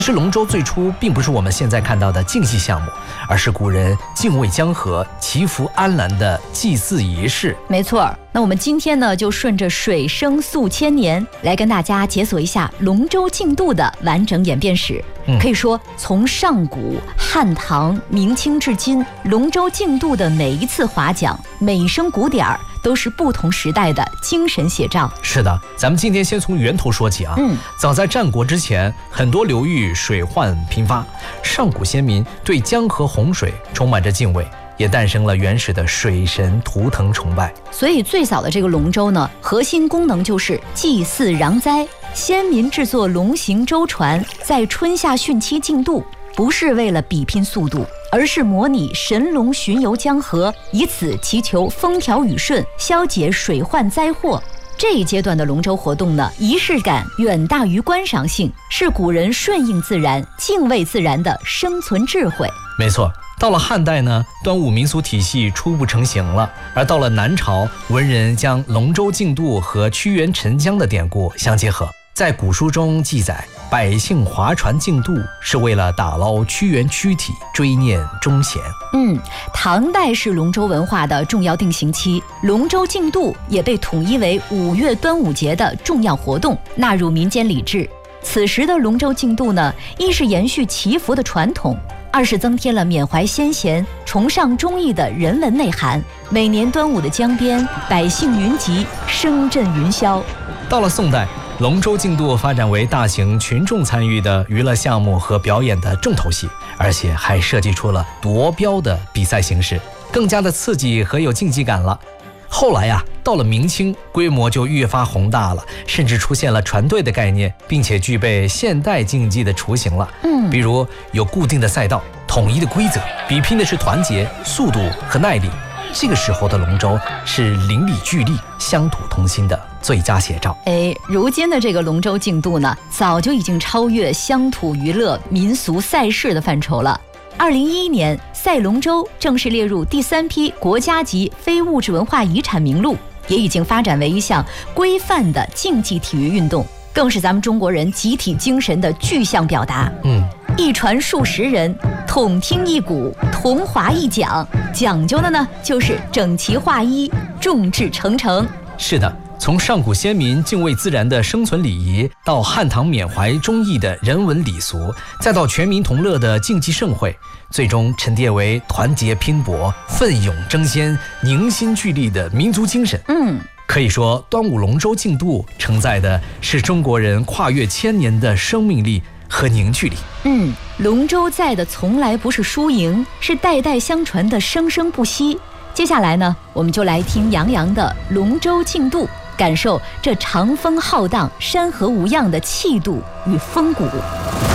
是龙舟最初并不是我们现在看到的竞技项目，而是古人敬畏江河、祈福安澜的祭祀仪式。 没错，那我们今天呢，就顺着水声溯千年，来跟大家解锁一下龙舟竞渡的完整演变史。可以说，从上古、汉唐、明清至今，龙舟竞渡的每一次划桨、每一声鼓点儿，都是不同时代的精神写照。 是的，咱们今天先从源头说起啊。早在战国之前，很多流域水患频发，上古先民对江河洪水充满着敬畏，也诞生了原始的水神图腾崇拜。 所以最早的这个龙舟呢，核心功能就是祭祀攘灾。先民制作龙形舟船，在春夏汛期竞渡，不是为了比拼速度，而是模拟神龙巡游江河，以此祈求风调雨顺，消解水患灾祸。这一阶段的龙舟活动呢，仪式感远大于观赏性，是古人顺应自然、敬畏自然的生存智慧。 没错，到了汉代呢，端午民俗体系初步成型了，而到了南朝，文人将龙舟竞渡和屈原沉江的典故相结合。在古书中记载，百姓划船竞渡是为了打捞屈原躯体，追念忠贤。 唐代是龙舟文化的重要定型期，龙舟竞渡也被统一为5月端午节的重要活动，纳入民间礼制。此时的龙舟竞渡呢，一是延续祈福的传统，二是增添了缅怀先贤、崇尚忠义的人文内涵。每年端午的江边，百姓云集，声震云霄。 到了宋代，龙舟竞渡发展为大型群众参与的娱乐项目和表演的重头戏，而且还设计出了夺标的比赛形式，更加的刺激和有竞技感了。后来到了明清，规模就越发宏大了，甚至出现了船队的概念，并且具备现代竞技的雏形了。比如有固定的赛道、统一的规则，比拼的是团结、速度和耐力。这个时候的龙舟是邻里聚力、乡土同心的最佳写照。 如今的这个龙舟竞渡呢，早就已经超越乡土娱乐、民俗赛事的范畴了。2011年，赛龙舟正式列入第3批国家级非物质文化遗产名录，也已经发展为一项规范的竞技体育运动，更是咱们中国人集体精神的具象表达。一船数十人，统听一鼓，同划一桨，讲究的呢就是整齐划一，众志成城。 是的，从上古先民敬畏自然的生存礼仪，到汉唐缅怀忠义的人文礼俗，再到全民同乐的竞技盛会，最终沉淀为团结拼搏、奋勇争先、凝心聚力的民族精神。可以说，端午龙舟竞渡承载的是中国人跨越千年的生命力和凝聚力。 龙舟载的从来不是输赢，是代代相传的生生不息。接下来呢，我们就来听杨洋的龙舟竞渡，感受这长风浩荡、山河无恙的气度与风骨。